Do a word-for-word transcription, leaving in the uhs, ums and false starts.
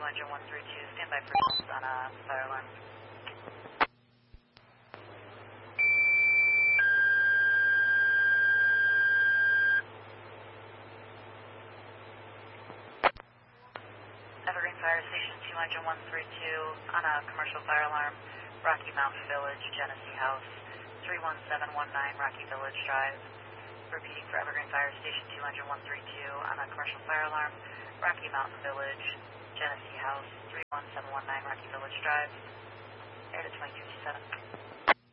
engine one three two, stand by for results on a fire alarm. Evergreen Fire Station two engine one three two on a commercial fire alarm, Rocky Mountain Village, Genesee House, three one seven one nine Rocky Village Drive. Repeating for Evergreen Fire Station two engine one three two on a commercial fire alarm, Rocky Mountain Village, Genesee House, three one seven one nine Rocky Village Drive, air to twenty-two seven.